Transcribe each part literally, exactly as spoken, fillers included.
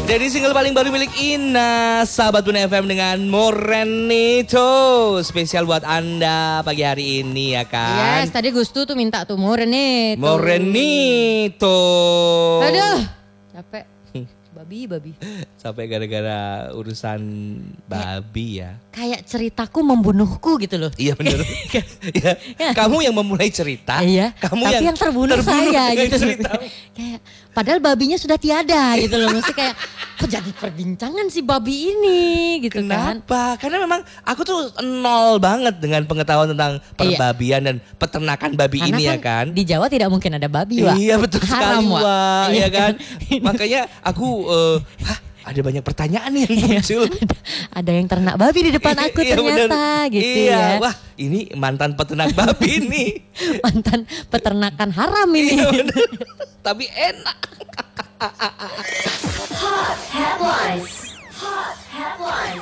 Dari single paling baru milik Ina, Sahabat Bunda F M dengan Morenito. Spesial buat Anda pagi hari ini ya kan. Yes, tadi Gustu tuh minta tuh Morenito. Morenito. Aduh, capek. Babi, babi. Sampai gara-gara urusan babi ya. Kayak ceritaku membunuhku gitu loh. Iya benar. Ya, kamu yang memulai cerita. Iya. Kamu tapi yang, yang terbunuh, terbunuh saya gitu. Cerita. Kayak padahal babinya sudah tiada gitu loh. Mesti kayak kok jadi perbincangan si babi ini gitu. Kenapa? Kan. Karena memang aku tuh nol banget dengan pengetahuan tentang perbabian iya. dan peternakan babi karena ini kan ya kan. Di Jawa tidak mungkin ada babi, Wak. Iya betul Haram, sekali, Wak. Iya Ya kan. Makanya aku uh, hah, ada banyak pertanyaan yang muncul. ada, ada yang ternak babi di depan aku iya, ternyata bener. gitu iya. ya. Wah ini mantan peternak babi nih. Mantan peternakan haram ini. Iya, tapi enak. Hot headlines. Hot headlines.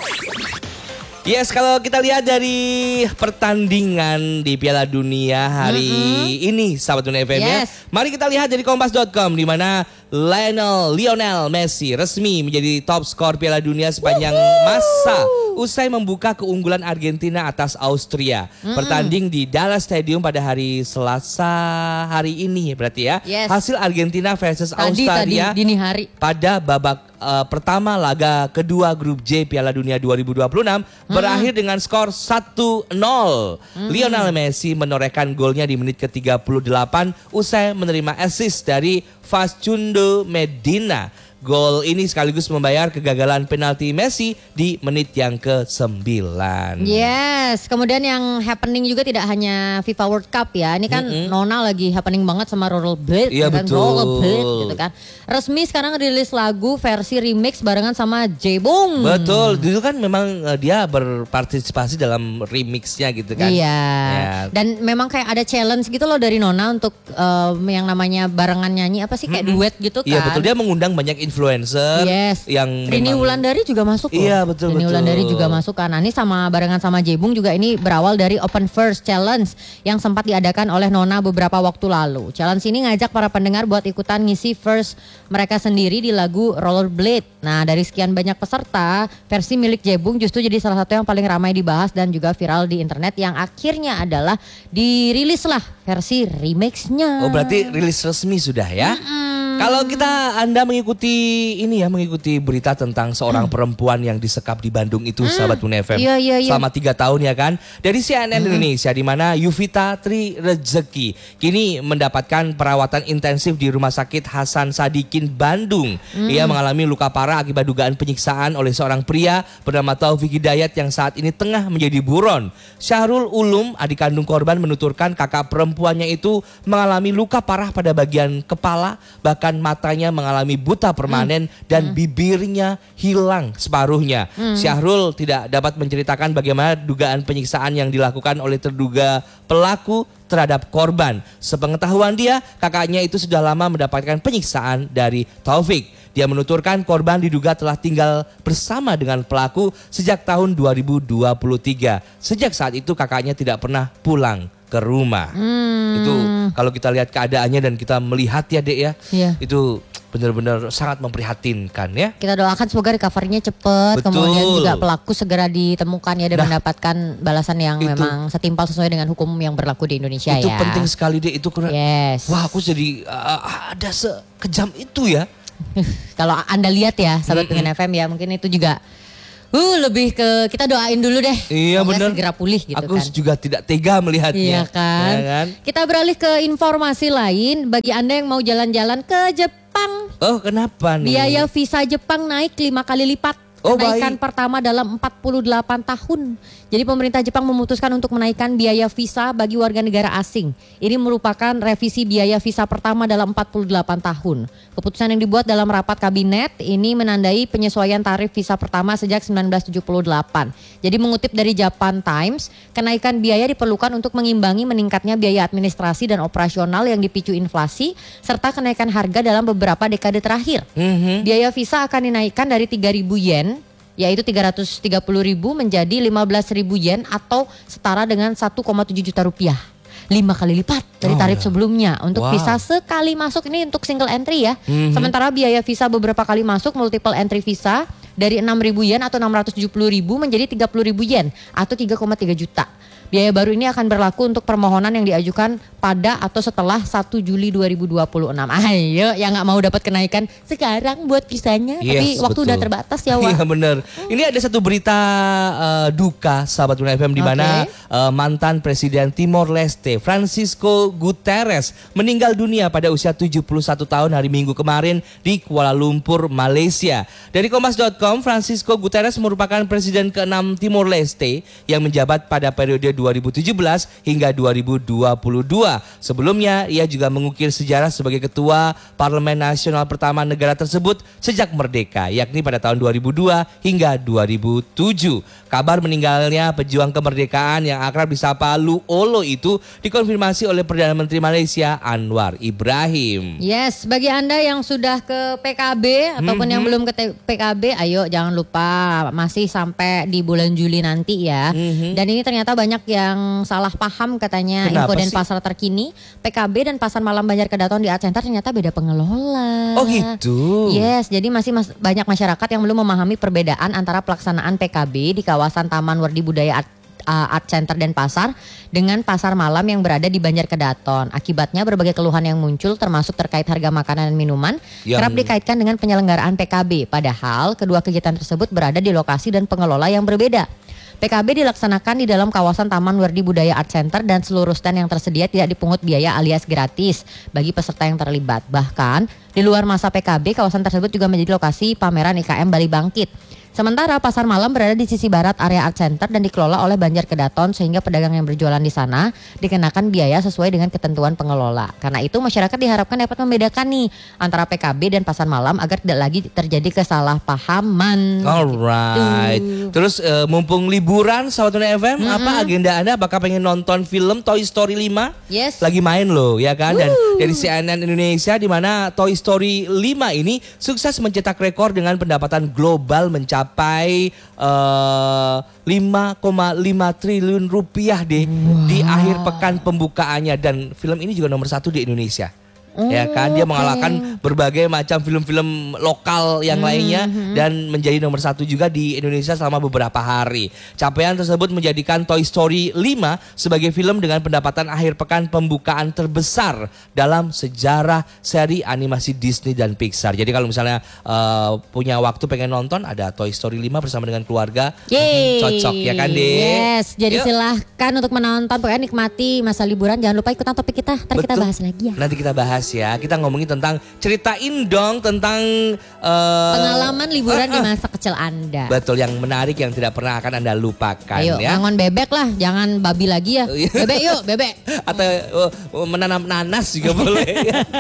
Yes, kalau kita lihat dari pertandingan di Piala Dunia hari mm-hmm. ini, sahabat Bunda F M ya. Yes. Mari kita lihat dari kompas dot com di mana Lionel Lionel Messi resmi menjadi top skor Piala Dunia sepanjang Woohoo! masa usai membuka keunggulan Argentina atas Austria. Mm-hmm. Bertanding di Dallas Stadium pada hari Selasa hari ini berarti ya. Yes. Hasil Argentina versus tadi, Australia tadi, dini hari. pada babak uh, pertama laga kedua grup J Piala Dunia dua ribu dua puluh enam hmm. berakhir dengan skor satu nol. Hmm. Lionel Messi menorehkan golnya di menit ke tiga puluh delapan usai menerima assist dari Facundo Medina. Gol ini sekaligus membayar kegagalan penalti Messi di menit yang ke sembilan. Yes, kemudian yang happening juga tidak hanya FIFA World Cup ya. Ini kan mm-hmm. Nona lagi happening banget sama Rollerblade. Iya kan? betul. Rollerblade gitu kan. Resmi sekarang rilis lagu versi remix barengan sama Jebong. Betul, itu kan memang uh, dia berpartisipasi dalam remixnya gitu kan. Iya, ya. Dan memang kayak ada challenge gitu loh dari Nona untuk um, yang namanya barengan nyanyi apa sih kayak mm-hmm. duet gitu kan. Iya betul, dia mengundang banyak influencer yes. yang Rini memang... Wulandari juga masuk loh. Iya betul Rini betul. Wulandari juga masuk kan. Nah, ini sama barengan sama Jebung juga ini berawal dari Open First Challenge yang sempat diadakan oleh Nona beberapa waktu lalu. Challenge ini ngajak para pendengar buat ikutan ngisi verse mereka sendiri di lagu Rollerblade. Nah, dari sekian banyak peserta, versi milik Jebung justru jadi salah satu yang paling ramai dibahas dan juga viral di internet yang akhirnya adalah dirilislah versi remixnya. Oh, berarti rilis resmi sudah ya? Mm-mm. Kalau kita Anda mengikuti ini ya, mengikuti berita tentang seorang hmm. perempuan yang disekap di Bandung itu, hmm. sahabat Bunda F M, iya, iya, iya. selama tiga tahun ya kan, dari C N N hmm. Indonesia, di mana Yuvita Tri Rezeki kini mendapatkan perawatan intensif di Rumah Sakit Hasan Sadikin Bandung. Hmm. Ia mengalami luka parah akibat dugaan penyiksaan oleh seorang pria bernama Taufik Hidayat yang saat ini tengah menjadi buron. Syahrul Ulum, adik kandung korban, menuturkan kakak perempuannya itu mengalami luka parah pada bagian kepala, bahkan matanya mengalami buta permanen hmm. dan hmm. bibirnya hilang separuhnya. Hmm. Syahrul tidak dapat menceritakan bagaimana dugaan penyiksaan yang dilakukan oleh terduga pelaku terhadap korban. Sepengetahuan dia, kakaknya itu sudah lama mendapatkan penyiksaan dari Taufik. Dia menuturkan korban diduga telah tinggal bersama dengan pelaku sejak tahun dua ribu dua puluh tiga. Sejak saat itu kakaknya tidak pernah pulang ke rumah. Hmm. Itu kalau kita lihat keadaannya dan kita melihat ya Dek ya, yeah. itu benar-benar sangat memprihatinkan ya. Kita doakan semoga recovery-nya cepat, kemudian juga pelaku segera ditemukan ya dan nah, mendapatkan balasan yang itu, memang setimpal sesuai dengan hukum yang berlaku di Indonesia itu ya. Itu penting sekali Dek, itu karena yes. wah aku jadi uh, ada sekejam itu ya. Kalau Anda lihat ya sahabat mm-hmm. F M ya, mungkin itu juga Uh lebih ke kita doain dulu deh. Iya benar. Segera pulih gitu Aku kan. Aku juga tidak tega melihatnya. Iya kan? Ya kan? Kita beralih ke informasi lain. Bagi Anda yang mau jalan-jalan ke Jepang. Oh kenapa nih? Biaya visa Jepang naik lima kali lipat. Oh, kenaikan baik. pertama dalam empat puluh delapan tahun. Jadi pemerintah Jepang memutuskan untuk menaikkan biaya visa bagi warga negara asing. Ini merupakan revisi biaya visa pertama dalam empat puluh delapan tahun. Keputusan yang dibuat dalam rapat kabinet ini menandai penyesuaian tarif visa pertama sejak seribu sembilan ratus tujuh puluh delapan. Jadi mengutip dari Japan Times, kenaikan biaya diperlukan untuk mengimbangi meningkatnya biaya administrasi dan operasional yang dipicu inflasi serta kenaikan harga dalam beberapa dekade terakhir. Mm-hmm. Biaya visa akan dinaikkan dari tiga ribu yen yaitu tiga ratus tiga puluh ribu menjadi lima belas ribu yen atau setara dengan satu koma tujuh juta rupiah. lima kali lipat dari Oh, tarif ya. sebelumnya. Untuk Wow. visa sekali masuk ini untuk single entry ya. Mhm. Sementara biaya visa beberapa kali masuk multiple entry visa dari enam ribu yen atau enam ratus tujuh puluh ribu menjadi tiga puluh ribu yen atau tiga koma tiga juta. Biaya baru ini akan berlaku untuk permohonan yang diajukan pada atau setelah satu Juli dua ribu dua puluh enam. Ayo yang nggak mau dapat kenaikan sekarang buat visanya. Tapi Yes, waktu betul. udah terbatas ya Wak. Iya benar. Ini ada satu berita eh, duka sahabat Luna F M di mana Oke. eh, mantan Presiden Timor Leste Francisco Guterres meninggal dunia pada usia tujuh puluh satu tahun hari Minggu kemarin di Kuala Lumpur, Malaysia. Dari kompas titik com, Francisco Guterres merupakan presiden keenam Timor Leste yang menjabat pada periode dua ribu tujuh belas hingga dua ribu dua puluh dua. Sebelumnya ia juga mengukir sejarah sebagai ketua Parlemen Nasional pertama negara tersebut sejak merdeka, yakni pada tahun dua ribu dua hingga dua ribu tujuh. Kabar meninggalnya pejuang kemerdekaan yang akrab disapa Lu Olo itu dikonfirmasi oleh Perdana Menteri Malaysia Anwar Ibrahim. Yes, bagi Anda yang sudah ke P K B ataupun yang belum ke T- P K B, ayo jangan lupa masih sampai di bulan Juli nanti ya. Mhm. Dan ini ternyata banyak yang salah paham katanya. Kenapa Info dan sih? pasar terkini, P K B dan Pasar Malam Banjar Kedaton di Art Center ternyata beda pengelola. Oh gitu. Yes, jadi masih mas- banyak masyarakat yang belum memahami perbedaan antara pelaksanaan P K B di kawasan Taman Wardi Budaya Art uh, Art Center dan Pasar dengan pasar malam yang berada di Banjar Kedaton. Akibatnya berbagai keluhan yang muncul termasuk terkait harga makanan dan minuman Yang- kerap dikaitkan dengan penyelenggaraan P K B. Padahal kedua kegiatan tersebut berada di lokasi dan pengelola yang berbeda. P K B dilaksanakan di dalam kawasan Taman Wardi Budaya Art Center dan seluruh stand yang tersedia tidak dipungut biaya alias gratis bagi peserta yang terlibat. Bahkan di luar masa P K B, kawasan tersebut juga menjadi lokasi pameran I K M Bali Bangkit. Sementara pasar malam berada di sisi barat area Art Center dan dikelola oleh Banjar Kedaton sehingga pedagang yang berjualan di sana dikenakan biaya sesuai dengan ketentuan pengelola. Karena itu masyarakat diharapkan dapat membedakan nih antara P K B dan pasar malam agar tidak lagi terjadi kesalahpahaman. Alright. Gitu. Terus eh, mumpung liburan sahabat Luna F M, apa agenda Anda? Apakah pengen nonton film Toy Story lima? Yes. Lagi main loh ya kan. Dan dari C N N Indonesia di mana Toy Story lima ini sukses mencetak rekor dengan pendapatan global mencapai eh, lima koma lima triliun rupiah deh di akhir pekan pembukaannya, dan film ini juga nomor satu di Indonesia. Ya kan, dia oke. mengalahkan berbagai macam film-film lokal yang lainnya dan menjadi nomor satu juga di Indonesia selama beberapa hari. Capaian tersebut menjadikan Toy Story lima sebagai film dengan pendapatan akhir pekan pembukaan terbesar dalam sejarah seri animasi Disney dan Pixar. Jadi kalau misalnya eh, punya waktu pengen nonton, ada Toy Story lima bersama dengan keluarga. Yeay. Cocok ya kan, Dek? Yes, jadi Yuk. silahkan untuk menonton. Pokoknya nikmati masa liburan. Jangan lupa ikutan topik kita. Ntar kita Betul. bahas lagi ya. Nanti kita bahas ya. Kita ngomongin tentang, ceritain dong tentang eh, Pengalaman liburan ah, di ah. masa kecil Anda. Betul, yang menarik yang tidak pernah akan Anda lupakan Ayo, ya. ngangon bebek lah. Jangan babi lagi ya. Iya. Bebek yuk, bebek. Atau oh, menanam nanas juga boleh.